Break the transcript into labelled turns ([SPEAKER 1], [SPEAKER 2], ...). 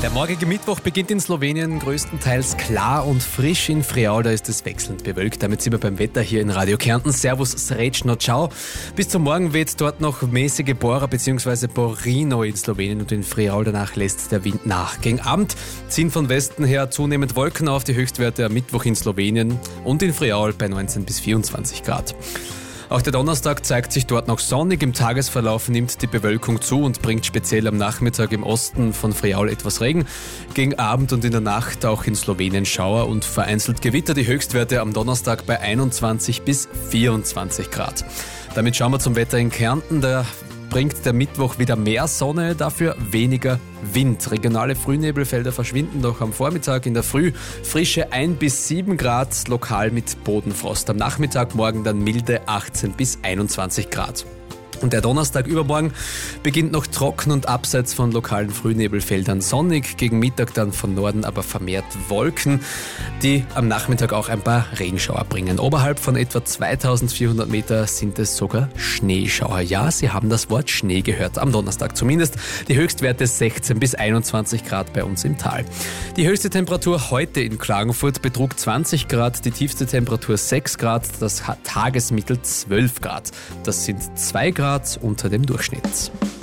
[SPEAKER 1] Der morgige Mittwoch beginnt in Slowenien größtenteils klar und frisch. In Friaul, da ist es wechselnd bewölkt. Damit sind wir beim Wetter hier in Radio Kärnten. Servus, srečno, ciao. Bis zum Morgen weht dort noch mäßige Bora bzw. Borino in Slowenien und in Friaul. Danach lässt der Wind nach. Gegen Abend ziehen von Westen her zunehmend Wolken auf. Die Höchstwerte am Mittwoch in Slowenien und in Friaul bei 19 bis 24 Grad. Auch der Donnerstag zeigt sich dort noch sonnig. Im Tagesverlauf nimmt die Bewölkung zu und bringt speziell am Nachmittag im Osten von Friaul etwas Regen. Gegen Abend und in der Nacht auch in Slowenien Schauer und vereinzelt Gewitter. Die Höchstwerte am Donnerstag bei 21 bis 24 Grad. Damit schauen wir zum Wetter in Kärnten. Da bringt der Mittwoch wieder mehr Sonne, dafür weniger Wind. Regionale Frühnebelfelder verschwinden noch am Vormittag. In der Früh frische 1 bis 7 Grad, lokal mit Bodenfrost. Am Nachmittag morgen dann milde 18 bis 21 Grad. Und der Donnerstag übermorgen beginnt noch trocken und abseits von lokalen Frühnebelfeldern sonnig. Gegen Mittag dann von Norden aber vermehrt Wolken, die am Nachmittag auch ein paar Regenschauer bringen. Oberhalb von etwa 2400 Meter sind es sogar Schneeschauer. Ja, Sie haben das Wort Schnee gehört, am Donnerstag zumindest. Die Höchstwerte 16 bis 21 Grad bei uns im Tal. Die höchste Temperatur heute in Klagenfurt betrug 20 Grad, die tiefste Temperatur 6 Grad, das Tagesmittel 12 Grad. Das sind 2 Grad unter dem Durchschnitt.